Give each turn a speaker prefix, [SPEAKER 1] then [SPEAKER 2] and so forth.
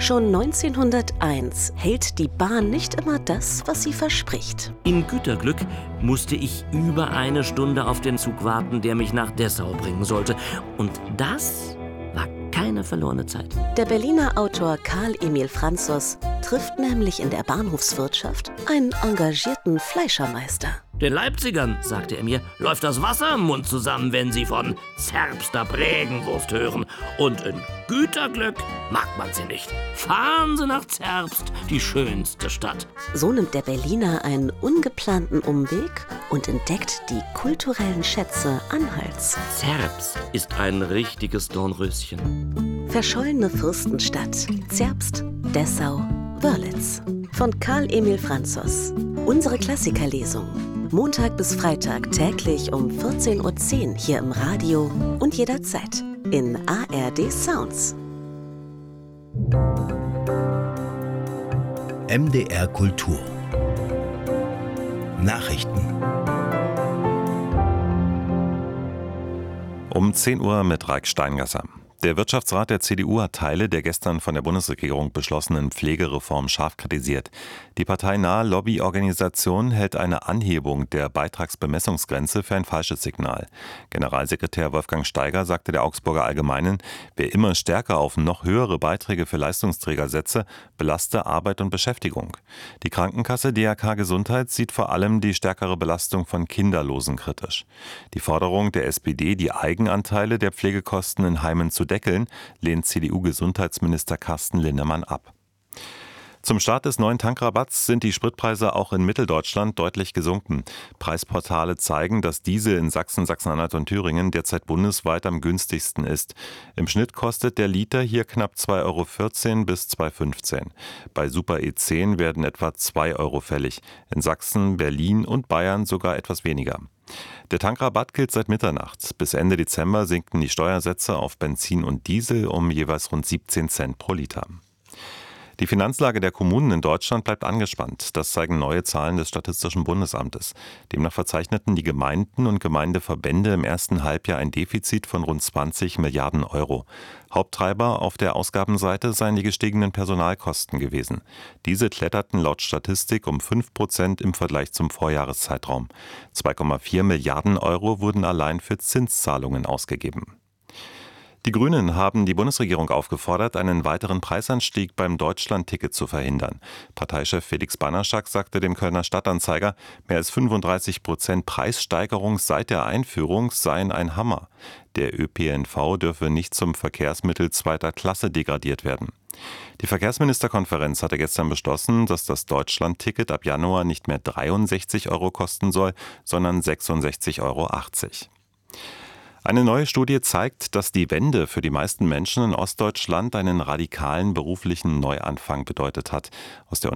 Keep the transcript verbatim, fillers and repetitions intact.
[SPEAKER 1] Schon neunzehnhunderteins hält die Bahn nicht immer das, was sie verspricht.
[SPEAKER 2] In Güterglück musste ich über eine Stunde auf den Zug warten, der mich nach Dessau bringen sollte. Und das war keine verlorene Zeit.
[SPEAKER 1] Der Berliner Autor Karl Emil Franzos trifft nämlich in der Bahnhofswirtschaft einen engagierten Fleischermeister.
[SPEAKER 2] Den Leipzigern, sagte er mir, läuft das Wasser im Mund zusammen, wenn sie von Zerbster Prägenwurst hören. Und in Güterglück mag man sie nicht. Fahren Sie nach Zerbst, die schönste Stadt.
[SPEAKER 1] So nimmt der Berliner einen ungeplanten Umweg und entdeckt die kulturellen Schätze Anhalts.
[SPEAKER 2] Zerbst ist ein richtiges Dornröschen.
[SPEAKER 1] Verschollene Fürstenstadt, Zerbst, Dessau, Wörlitz. Von Karl Emil Franzos. Unsere Klassikerlesung. Montag bis Freitag täglich um vierzehn Uhr zehn hier im Radio und jederzeit in A R D Sounds.
[SPEAKER 3] M D R Kultur. Nachrichten.
[SPEAKER 4] Um zehn Uhr mit Raik Steingasser. Der Wirtschaftsrat der C D U hat Teile der gestern von der Bundesregierung beschlossenen Pflegereform scharf kritisiert. Die parteinahe Lobbyorganisation hält eine Anhebung der Beitragsbemessungsgrenze für ein falsches Signal. Generalsekretär Wolfgang Steiger sagte der Augsburger Allgemeinen, wer immer stärker auf noch höhere Beiträge für Leistungsträger setze, belaste Arbeit und Beschäftigung. Die Krankenkasse D R K Gesundheit sieht vor allem die stärkere Belastung von Kinderlosen kritisch. Die Forderung der S P D, die Eigenanteile der Pflegekosten in Heimen zu deckeln, lehnt C D U-Gesundheitsminister Carsten Linnemann ab. Zum Start des neuen Tankrabatts sind die Spritpreise auch in Mitteldeutschland deutlich gesunken. Preisportale zeigen, dass Diesel in Sachsen, Sachsen-Anhalt und Thüringen derzeit bundesweit am günstigsten ist. Im Schnitt kostet der Liter hier knapp zwei Euro vierzehn bis zwei Euro fünfzehn. Bei Super E zehn werden etwa zwei Euro fällig. In Sachsen, Berlin und Bayern sogar etwas weniger. Der Tankrabatt gilt seit Mitternacht. Bis Ende Dezember sinken die Steuersätze auf Benzin und Diesel um jeweils rund siebzehn Cent pro Liter. Die Finanzlage der Kommunen in Deutschland bleibt angespannt. Das zeigen neue Zahlen des Statistischen Bundesamtes. Demnach verzeichneten die Gemeinden und Gemeindeverbände im ersten Halbjahr ein Defizit von rund zwanzig Milliarden Euro. Haupttreiber auf der Ausgabenseite seien die gestiegenen Personalkosten gewesen. Diese kletterten laut Statistik um fünf Prozent im Vergleich zum Vorjahreszeitraum. zwei Komma vier Milliarden Euro wurden allein für Zinszahlungen ausgegeben. Die Grünen haben die Bundesregierung aufgefordert, einen weiteren Preisanstieg beim Deutschland-Ticket zu verhindern. Parteichef Felix Banaschak sagte dem Kölner Stadtanzeiger, mehr als fünfunddreißig Prozent Preissteigerung seit der Einführung seien ein Hammer. Der Ö P N V dürfe nicht zum Verkehrsmittel zweiter Klasse degradiert werden. Die Verkehrsministerkonferenz hatte gestern beschlossen, dass das Deutschland-Ticket ab Januar nicht mehr dreiundsechzig Euro kosten soll, sondern sechsundsechzig Euro achtzig. Eine neue Studie zeigt, dass die Wende für die meisten Menschen in Ostdeutschland einen radikalen beruflichen Neuanfang bedeutet hat. Aus der